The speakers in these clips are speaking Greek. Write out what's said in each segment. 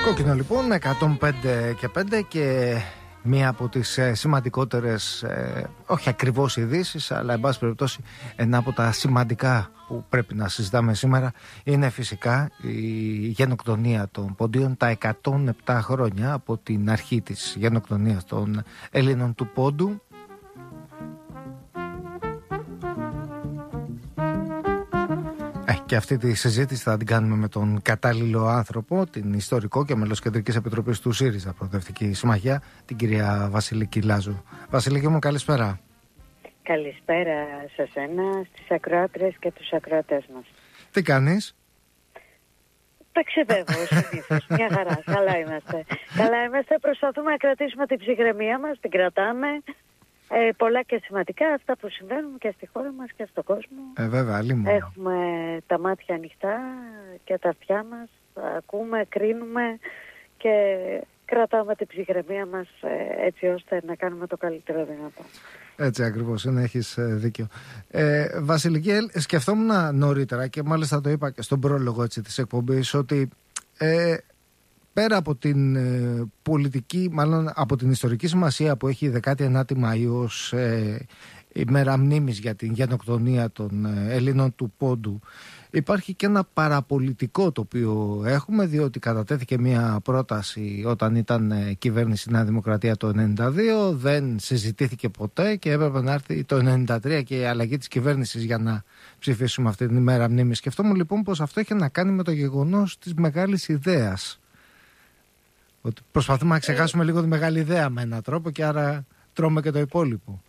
Κόκκινο λοιπόν 105 και 5 και μία από τις σημαντικότερες, όχι ακριβώς ειδήσεις, αλλά εν πάση περιπτώσει ένα από τα σημαντικά που πρέπει να συζητάμε σήμερα είναι φυσικά η γενοκτονία των Πόντιων, τα 107 χρόνια από την αρχή της γενοκτονίας των Ελλήνων του Πόντου. Και αυτή τη συζήτηση θα την κάνουμε με τον κατάλληλο άνθρωπο, την ιστορικό και μέλος Κεντρικής Επιτροπής του ΣΥΡΙΖΑ Προοδευτική Συμμαχία, την κυρία Βασιλική Λάζου. Βασιλική μου, καλησπέρα. Καλησπέρα σε εσένα, στις ακροάτρες και τους ακροατές μας. Τι κάνεις? Ταξιδεύω συνήθως, μια χαρά, καλά είμαστε. Καλά είμαστε, προσπαθούμε να κρατήσουμε την ψυχραιμία μας, την κρατάμε. Πολλά και σημαντικά αυτά που συμβαίνουν και στη χώρα μας και στον κόσμο. Βέβαια, έχουμε τα μάτια ανοιχτά και τα αυτιά μας, ακούμε, κρίνουμε και κρατάμε την ψυχραιμία μας έτσι ώστε να κάνουμε το καλύτερο δυνατό. Έτσι ακριβώς είναι, έχεις δίκιο. Βασιλική, σκεφτόμουν νωρίτερα και μάλιστα το είπα και στον πρόλογο της εκπομπής ότι πέρα από την πολιτική, μάλλον από την ιστορική σημασία που έχει η 19η Μαΐου ως ημέρα μνήμης για την γενοκτονία των Ελλήνων του Πόντου, υπάρχει και ένα παραπολιτικό το οποίο έχουμε, διότι κατατέθηκε μια πρόταση όταν ήταν κυβέρνηση Νέα Δημοκρατία το 1992, δεν συζητήθηκε ποτέ και έπρεπε να έρθει το 1993 και η αλλαγή της κυβέρνησης για να ψηφίσουμε αυτή την ημέρα μνήμης. Σκεφτόμουν λοιπόν πως αυτό έχει να κάνει με το γεγονός της μεγάλης ιδέας. Ότι προσπαθούμε να ξεχάσουμε λίγο τη μεγάλη ιδέα με έναν τρόπο και άρα τρώμε και το υπόλοιπο.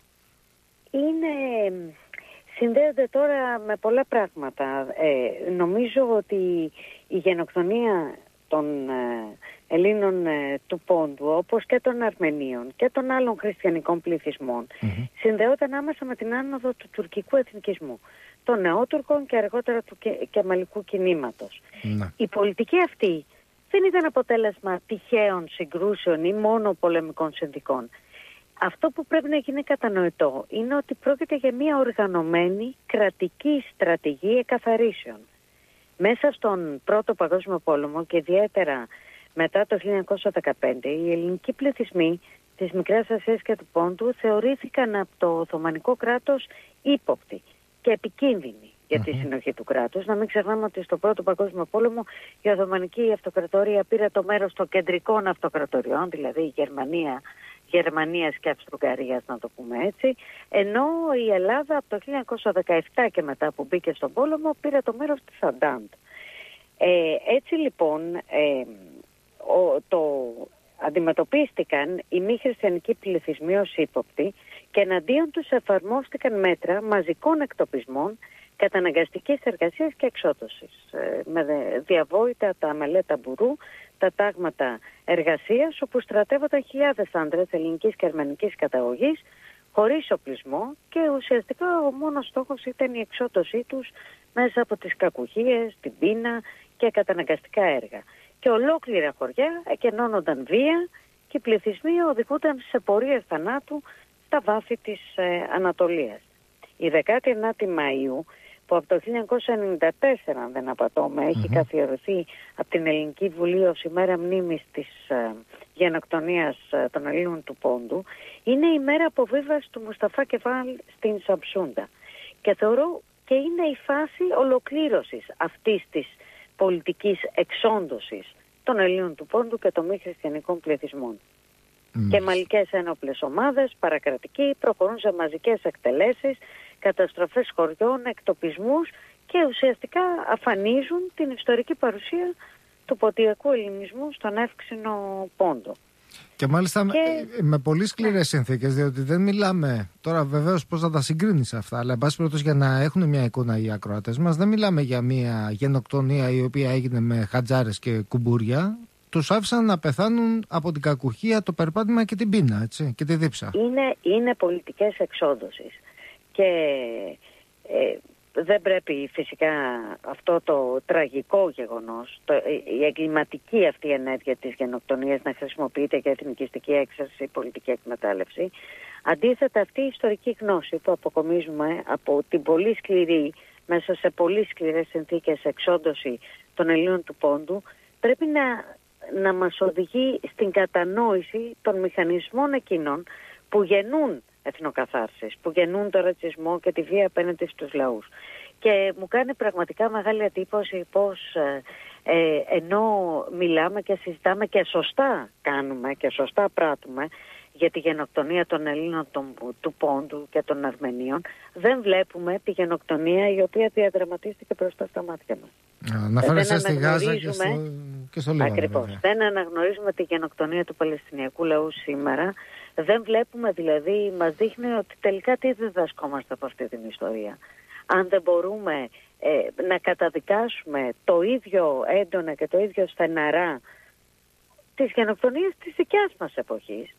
Συνδέονται τώρα με πολλά πράγματα. Νομίζω ότι η γενοκτονία των Ελλήνων του Πόντου, όπως και των Αρμενίων και των άλλων χριστιανικών πληθυσμών, συνδεόταν άμεσα με την άνοδο του τουρκικού εθνικισμού, των νεότουρκων και αργότερα του κεμαλικού κινήματος. Η πολιτική αυτή δεν ήταν αποτέλεσμα τυχαίων συγκρούσεων ή μόνο πολεμικών συνθηκών. Αυτό που πρέπει να γίνει κατανοητό είναι ότι πρόκειται για μια οργανωμένη κρατική στρατηγική εκαθαρίσεων. Μέσα στον Πρώτο Παγκόσμιο Πόλεμο και ιδιαίτερα μετά το 1915, οι ελληνικοί πληθυσμοί της Μικράς Ασίας και του Πόντου θεωρήθηκαν από το Οθωμανικό κράτος ύποπτοι και επικίνδυνοι για τη συνοχή του κράτους. Να μην ξεχνάμε ότι στο Πρώτο Παγκόσμιο Πόλεμο η Οθωμανική Αυτοκρατορία πήρε το μέρος των κεντρικών αυτοκρατοριών, δηλαδή η Γερμανίας και Αυστρο-Ουγγαρίας, να το πούμε έτσι, ενώ η Ελλάδα από το 1917 και μετά που μπήκε στον πόλεμο πήρε το μέρος της Αντάντ. Έτσι λοιπόν αντιμετωπίστηκαν οι μη χριστιανικοί πληθυσμοί ως ύποπτοι και εναντίον τους εφαρμόστηκαν μέτρα μαζικών εκτοπισμών, καταναγκαστικής εργασίας και εξόδωσης, με διαβόητα τα μελέτα μπουρού, τα τάγματα εργασίας, όπου στρατεύονταν χιλιάδες άντρες ελληνικής και αρμενικής καταγωγής χωρίς οπλισμό και ουσιαστικά ο μόνος στόχος ήταν η εξόδωσή τους μέσα από τις κακουχίες, την πείνα και καταναγκαστικά έργα. Και ολόκληρα χωριά εκενώνονταν βία και οι πληθυσμοί οδηγούνταν σε πορείες θανάτου στα βάθη της Ανατολίας. Η 19η Μαΐου, που από το 1994, αν δεν απατώμε, έχει καθιερωθεί από την Ελληνική Βουλή ως ημέρα μνήμης της γενοκτονίας των Ελλήνων του Πόντου, είναι η μέρα αποβίβασης του Μουσταφά Κεμάλ στην Σαμσούντα. Και θεωρώ και είναι η φάση ολοκλήρωσης αυτής της πολιτικής εξόντωσης των Ελλήνων του Πόντου και των μη χριστιανικών πληθυσμών. Και μαλλικές ένοπλες ομάδες, παρακρατικοί, προχωρούν σε μαζικές εκτελέσεις, καταστροφές χωριών, εκτοπισμούς και ουσιαστικά αφανίζουν την ιστορική παρουσία του ποντιακού ελληνισμού στον εύξηνο Πόντο. Και μάλιστα με πολύ σκληρές συνθήκες, διότι δεν μιλάμε τώρα βεβαίως πώς θα τα συγκρίνεις αυτά, αλλά εν πάση περιπτώσει για να έχουν μια εικόνα οι ακροατές μας, δεν μιλάμε για μια γενοκτονία η οποία έγινε με χατζάρες και κουμπούρια. Τους άφησαν να πεθάνουν από την κακουχία, το περπάτημα και την πείνα, έτσι, και τη δίψα. Είναι πολιτικές εξόντωσης. Και δεν πρέπει φυσικά αυτό το τραγικό γεγονός, η εγκληματική αυτή ενέργεια της γενοκτονίας να χρησιμοποιείται για εθνικιστική έξαρση, πολιτική εκμετάλλευση. Αντίθετα, αυτή η ιστορική γνώση που αποκομίζουμε από την πολύ σκληρή, μέσα σε πολύ σκληρές συνθήκες εξόντωση των Ελλήνων του Πόντου, πρέπει να να μας οδηγεί στην κατανόηση των μηχανισμών εκείνων που γεννούν εθνοκαθάρσεις, που γεννούν το ρατσισμό και τη βία απέναντι στους λαούς. Και μου κάνει πραγματικά μεγάλη εντύπωση πως ενώ μιλάμε και συζητάμε και σωστά κάνουμε και σωστά πράττουμε για τη γενοκτονία των Ελλήνων του Πόντου και των Αρμενίων, δεν βλέπουμε τη γενοκτονία η οποία διαδραματίστηκε μπροστά στα μάτια μας. Αναφέρεσαι στη Γάζα και στο Λίβανο. Ακριβώς. Δεν αναγνωρίζουμε τη γενοκτονία του Παλαιστινιακού λαού σήμερα. Δεν βλέπουμε, δηλαδή, μας δείχνει ότι τελικά τι διδασκόμαστε από αυτή την ιστορία. Αν δεν μπορούμε να καταδικάσουμε το ίδιο έντονα και το ίδιο στεναρά τις γενοκτονίες της δικιάς μας εποχής,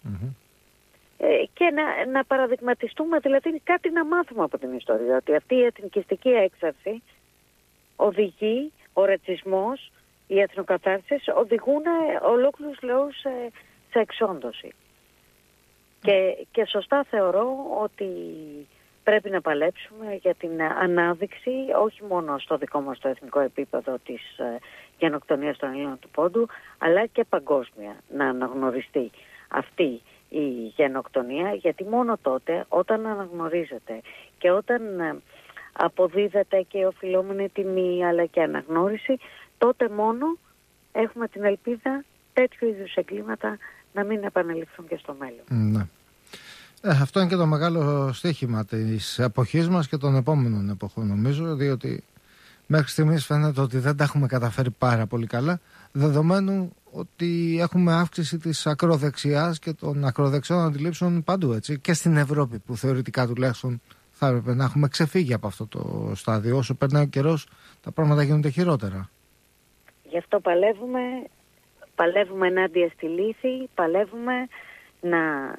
και να παραδειγματιστούμε, δηλαδή κάτι να μάθουμε από την ιστορία, ότι αυτή η εθνικιστική έξαρση οδηγεί, ο ρατσισμός, οι εθνοκαθάρσεις οδηγούν ολόκληρους λαούς σε εξόντωση. Και σωστά θεωρώ ότι πρέπει να παλέψουμε για την ανάδειξη, όχι μόνο στο δικό μας το εθνικό επίπεδο της γενοκτονίας των Ελλήνων του Πόντου, αλλά και παγκόσμια να αναγνωριστεί αυτή η γενοκτονία, γιατί μόνο τότε, όταν αναγνωρίζεται και όταν αποδίδεται και οφειλόμενη τιμή αλλά και αναγνώριση, τότε μόνο έχουμε την ελπίδα τέτοιου είδους εγκλήματα να μην επαναληφθούν και στο μέλλον. Ναι. Αυτό είναι και το μεγάλο στοίχημα της εποχής μας και των επόμενων εποχών, νομίζω, διότι μέχρι στιγμής φαίνεται ότι δεν τα έχουμε καταφέρει πάρα πολύ καλά, δεδομένου ότι έχουμε αύξηση της ακροδεξιάς και των ακροδεξιών αντιλήψεων παντού, έτσι, και στην Ευρώπη, που θεωρητικά τουλάχιστον θα έπρεπε να έχουμε ξεφύγει από αυτό το στάδιο. Όσο περνάει ο καιρός, τα πράγματα γίνονται χειρότερα. Γι' αυτό παλεύουμε ενάντια στη λύθη, παλεύουμε να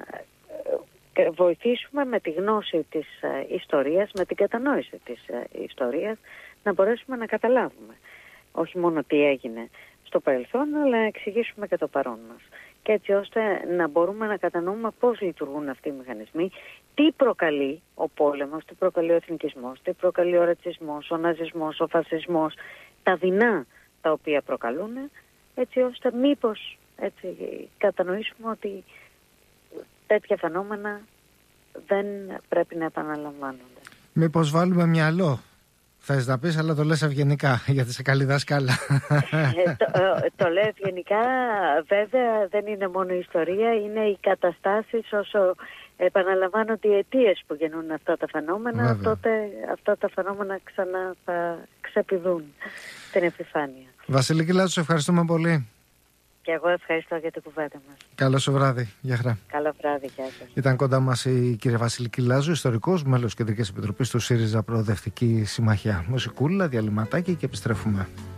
βοηθήσουμε με τη γνώση της ιστορίας, με την κατανόηση της ιστορίας, να μπορέσουμε να καταλάβουμε όχι μόνο τι έγινε στο παρελθόν, αλλά να εξηγήσουμε και το παρόν μας. Και έτσι ώστε να μπορούμε να κατανοούμε πώς λειτουργούν αυτοί οι μηχανισμοί, τι προκαλεί ο πόλεμος, τι προκαλεί ο εθνικισμός, τι προκαλεί ο ρατσισμός, ο ναζισμός, ο φασισμός, τα δεινά τα οποία προκαλούν, έτσι ώστε μήπως κατανοήσουμε ότι τέτοια φαινόμενα δεν πρέπει να επαναλαμβάνονται. Μήπως βάλουμε μυαλό, θες να πεις, αλλά το λες ευγενικά, γιατί είσαι καλή δάσκαλα. Το λέω ευγενικά, βέβαια δεν είναι μόνο η ιστορία, είναι οι καταστάσεις. Όσο επαναλαμβάνονται οι αιτίες που γεννούν αυτά τα φαινόμενα, βέβαια, τότε αυτά τα φαινόμενα ξανά θα ξεπηδούν στην επιφάνεια. Βασιλική Λάζου, σε ευχαριστούμε πολύ. Και εγώ ευχαριστώ για την κουβέντα μας. Καλό σου βράδυ. Γεια χαρά. Καλό βράδυ, γεια σας. Ήταν κοντά μας η κυρία Βασιλική Λάζου, ιστορικός, μέλος Κεντρικής Επιτροπής του ΣΥΡΙΖΑ Προοδευτική Συμμαχία. Μουσικούλα, διαλυματάκι και επιστρέφουμε.